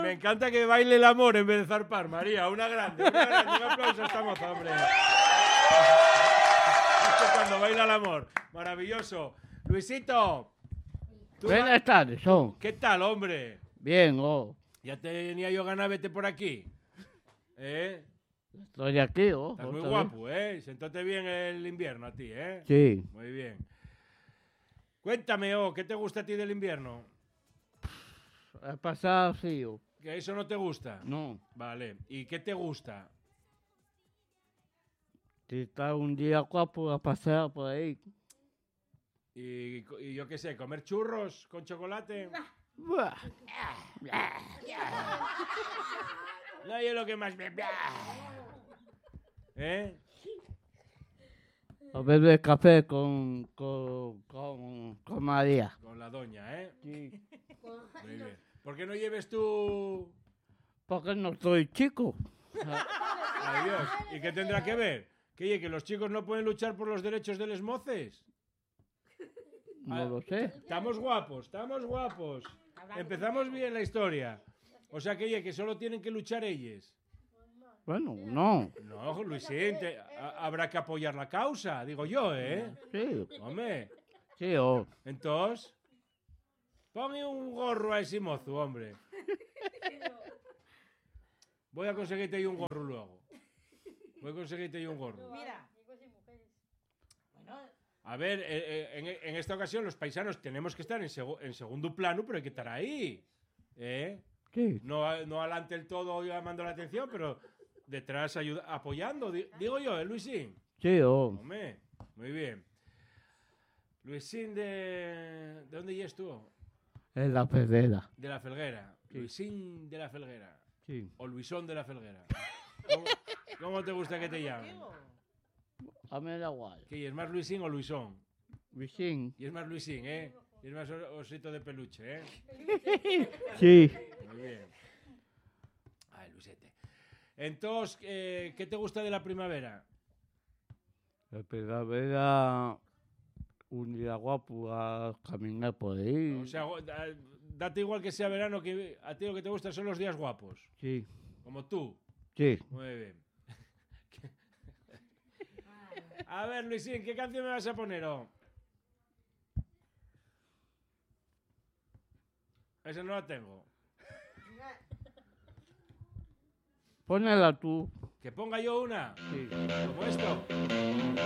me encanta que baile el amor en vez de zarpar, María. Una grande. Un aplauso a esta moza, hombre. Esto cuando baila el amor. Maravilloso. Luisito. Buenas tardes, son. ¿Qué tal, hombre? Bien, oh. Ya tenía yo ganas de vete por aquí. ¿Eh? Estoy aquí, oh. Estás muy otra guapo, ¿eh? Sentóte bien el invierno a ti, ¿eh? vez. Sí. Muy bien. Cuéntame, ¿qué te gusta a ti del invierno? He pasado frío. ¿Que eso no te gusta? No. Vale. ¿Y qué te gusta? Si está un día guapo a pasar por ahí. Y yo qué sé, ¿comer churros con chocolate? Buah. No, es lo que más me... ¿Eh? A beber café con María. Con la doña, ¿eh? Sí. Muy bien. ¿Por qué no lleves tú...? Porque no soy chico. Ay, Dios. ¿Y qué tendrá que ver? Que los chicos no pueden luchar por los derechos de les moces. No lo sé. Estamos guapos, estamos guapos. Empezamos bien la historia. O sea que solo tienen que luchar ellos. Bueno, no. No, Luisín, habrá que apoyar la causa, digo yo, ¿eh? Sí. Hombre, Sí, oh. entonces, ponme un gorro a ese mozo, hombre. Voy a conseguirte ahí un gorro luego. Voy a conseguirte ahí un gorro. Mira. A ver, en esta ocasión los paisanos tenemos que estar en segundo plano, pero hay que estar ahí. ¿Eh? Sí. No adelante el todo llamando la atención, pero detrás apoyando. Digo yo, Luisín. Sí, oh. Hombre, muy bien. Luisín, ¿de dónde eres tú? Es la pedera. De la Felguera. Sí. Luisín de la Felguera. Sí. O Luisón de la Felguera. ¿Cómo te gusta que te llamen? A mí da igual. ¿Qué es más Luisín o Luisón? Luisín. Y es más Luisín, ¿eh? Y es más osito de peluche, ¿eh? Sí. Muy bien. Ay, Luisete. Entonces, ¿qué te gusta de la primavera? La primavera, un día guapo a caminar por ahí. O sea, date igual que sea verano, que a ti lo que te gusta son los días guapos. Sí. Como tú. Sí. Muy bien. A ver, Luisín, ¿qué canción me vas a poner? Esa no la tengo. Pónela tú. ¿Que ponga yo una? Sí. ¿Como esto?